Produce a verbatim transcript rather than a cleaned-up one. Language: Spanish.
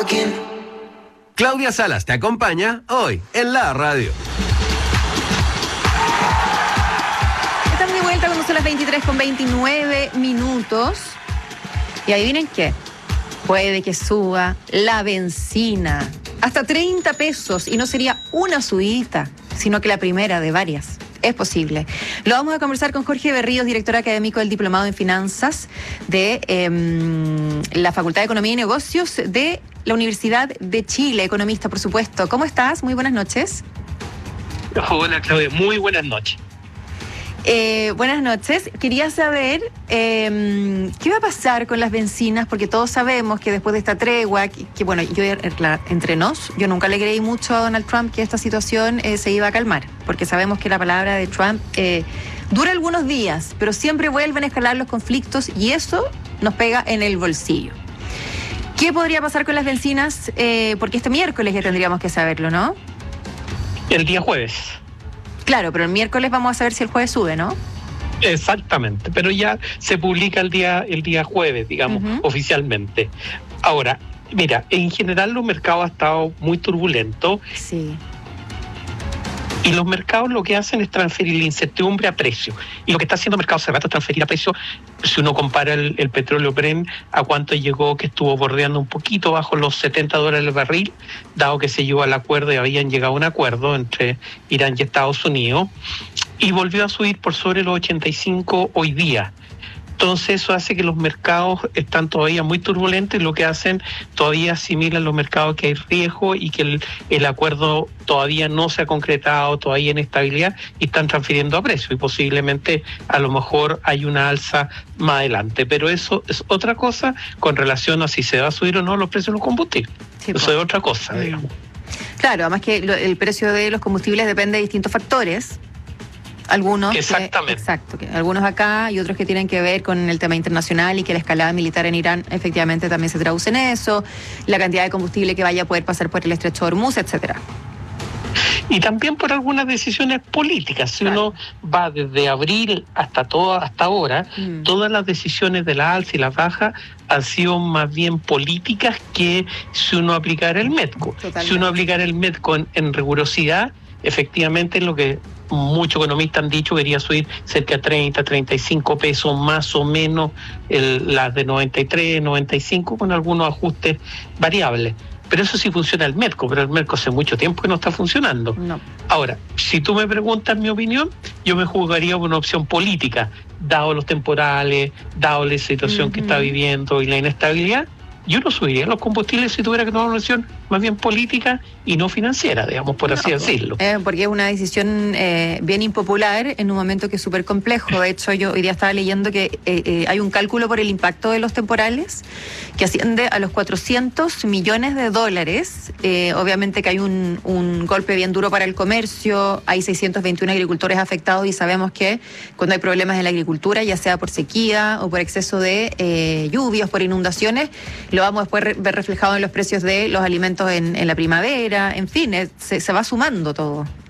Claudia Salas te acompaña hoy en la radio. Estamos de vuelta cuando son las veintitrés con veintinueve minutos. Y adivinen qué, puede que suba la benzina hasta treinta pesos y no sería una subidita, sino que la primera de varias. Es posible. Lo vamos a conversar con Jorge Berríos, director académico del Diplomado en Finanzas de eh, la Facultad de Economía y Negocios de la Universidad de Chile, economista, por supuesto. ¿Cómo estás? Muy buenas noches. Hola, Claudia. Muy buenas noches. Eh, buenas noches. Quería saber eh, qué va a pasar con las bencinas, porque todos sabemos que después de esta tregua, que, que bueno, yo entre nos, yo nunca le creí mucho a Donald Trump que esta situación eh, se iba a calmar, porque sabemos que la palabra de Trump eh, dura algunos días, pero siempre vuelven a escalar los conflictos y eso nos pega en el bolsillo. ¿Qué podría pasar con las bencinas? Eh, porque este miércoles ya tendríamos que saberlo, ¿no? El día jueves. Claro, pero el miércoles vamos a saber si el jueves sube, ¿no? Exactamente, pero ya se publica el día el día jueves, digamos, uh-huh. oficialmente. Ahora, mira, en general los mercados han estado muy turbulentos. Sí. Y los mercados lo que hacen es transferir la incertidumbre a precio. Y lo que está haciendo el mercado hace rato es transferir a precio. Si uno compara el, el petróleo Brent a cuánto llegó, que estuvo bordeando un poquito bajo los setenta dólares el barril, dado que se llegó al acuerdo y habían llegado a un acuerdo entre Irán y Estados Unidos, y volvió a subir por sobre los ochenta y cinco hoy día. Entonces eso hace que los mercados están todavía muy turbulentos y lo que hacen todavía asimilan los mercados que hay riesgo y que el, el acuerdo todavía no se ha concretado, todavía hay inestabilidad y están transfiriendo a precio y posiblemente a lo mejor hay una alza más adelante. Pero eso es otra cosa con relación a si se va a subir o no los precios de los combustibles. Sí, eso pues. es otra cosa, digamos. Claro, además que lo, el precio de los combustibles depende de distintos factores. Algunos, Exactamente. Que, exacto, que algunos acá y otros que tienen que ver con el tema internacional y que la escalada militar en Irán efectivamente también se traduce en eso, la cantidad de combustible que vaya a poder pasar por el estrecho de Hormuz, etcétera. Y también por algunas decisiones políticas. Si claro. uno va desde abril hasta todo, hasta ahora, mm. todas las decisiones de la alza y la baja han sido más bien políticas que si uno aplicara el MEDCO. Totalmente. Si uno aplicara el MEDCO en, en rigurosidad, efectivamente es lo que muchos economistas han dicho, quería subir cerca de treinta, treinta y cinco pesos más o menos, el, las de noventa y tres, noventa y cinco, con algunos ajustes variables. Pero eso sí funciona el MEDCO, pero el MEDCO hace mucho tiempo que no está funcionando. No. Ahora, si tú me preguntas mi opinión, yo me jugaría por una opción política, dado los temporales, dado la situación uh-huh. que está viviendo y la inestabilidad. Yo no subiría los combustibles si tuviera que tomar una decisión más bien política y no financiera, digamos, por no, así decirlo. Eh, porque es una decisión eh, bien impopular en un momento que es súper complejo. De hecho, yo hoy día estaba leyendo que eh, eh, hay un cálculo por el impacto de los temporales que asciende a los cuatrocientos millones de dólares. Eh, obviamente que hay un, un golpe bien duro para el comercio, hay seiscientos veintiuno agricultores afectados y sabemos que cuando hay problemas en la agricultura, ya sea por sequía o por exceso de eh, lluvias, por inundaciones, lo vamos después re- ver reflejado en los precios de los alimentos en, en la primavera, en fin, es, se, se va sumando todo.